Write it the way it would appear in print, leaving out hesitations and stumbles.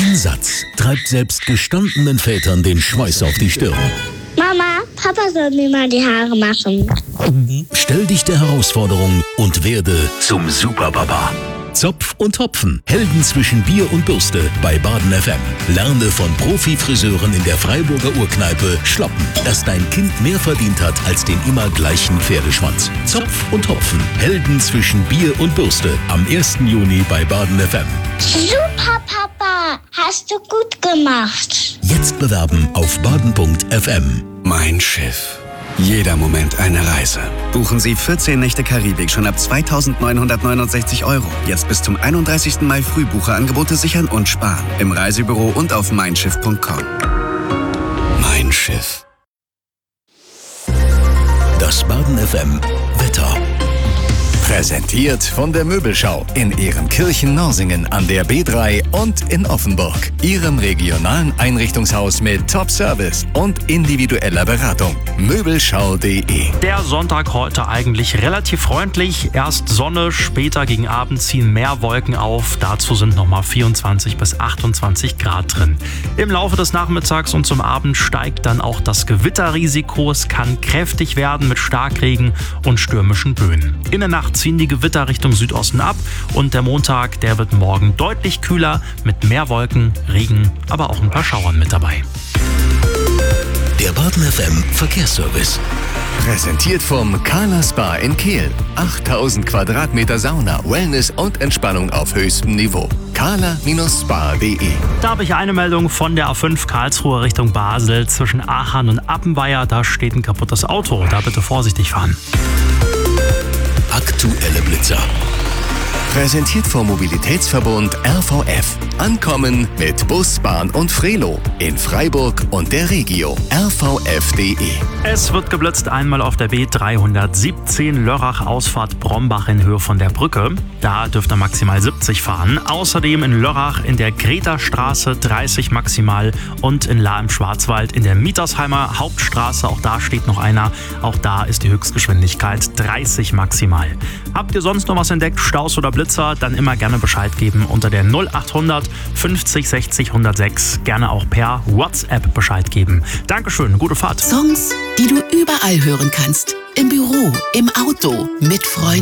Ein Satz treibt selbst gestandenen Vätern den Schweiß auf die Stirn. Mama, Papa soll mir mal die Haare machen. Stell dich der Herausforderung und werde zum Superpapa. Zopf und Hopfen. Helden zwischen Bier und Bürste bei Baden FM. Lerne von Profi-Friseuren in der Freiburger Urkneipe Schloppen, dass dein Kind mehr verdient hat als den immer gleichen Pferdeschwanz. Zopf und Hopfen. Helden zwischen Bier und Bürste. Am 1. Juni bei Baden FM. Super, Papa. Hast du gut gemacht. Jetzt bewerben auf baden.fm. Mein Schiff. Jeder Moment eine Reise. Buchen Sie 14 Nächte Karibik schon ab 2.969 €. Jetzt bis zum 31. Mai Frühbucherangebote sichern und sparen. Im Reisebüro und auf meinschiff.com. Mein Schiff. Das Baden FM Wetter. Präsentiert von der Möbelschau in Ehrenkirchen-Norsingen an der B3 und in Offenburg. Ihrem regionalen Einrichtungshaus mit Top-Service und individueller Beratung. Möbelschau.de. Der Sonntag heute eigentlich relativ freundlich. Erst Sonne, später gegen Abend ziehen mehr Wolken auf. Dazu sind nochmal 24 bis 28 Grad drin. Im Laufe des Nachmittags und zum Abend steigt dann auch das Gewitterrisiko. Es kann kräftig werden mit Starkregen und stürmischen Böen. In der Nacht ziehen die Gewitter Richtung Südosten ab und der Montag, der wird morgen deutlich kühler mit mehr Wolken, Regen, aber auch ein paar Schauern mit dabei. Der Baden FM Verkehrsservice. Präsentiert vom Kala Spa in Kehl. 8000 Quadratmeter Sauna, Wellness und Entspannung auf höchstem Niveau. kala-spa.de. Da habe ich eine Meldung von der A5 Karlsruhe Richtung Basel. Zwischen Aachen und Appenweier, da steht ein kaputtes Auto. Da bitte vorsichtig fahren. Aktuelle Blitzer. Präsentiert vom Mobilitätsverbund RVF. Ankommen mit Bus, Bahn und Frelo. In Freiburg und der Regio. rvf.de. Es wird geblitzt einmal auf der B317 Lörrach Ausfahrt Brombach in Höhe von der Brücke. Da dürft ihr maximal 70 fahren. Außerdem in Lörrach in der Greta-Straße 30 maximal und in Lahr im Schwarzwald in der Mietersheimer Hauptstraße. Auch da steht noch einer. Auch da ist die Höchstgeschwindigkeit 30 maximal. Habt ihr sonst noch was entdeckt? Staus oder Blitzer? Dann immer gerne Bescheid geben unter der 0800 50 60 106. Gerne auch per WhatsApp Bescheid geben. Dankeschön, gute Fahrt. Songs, die du überall hören kannst. Im Büro, im Auto, mit Freunden.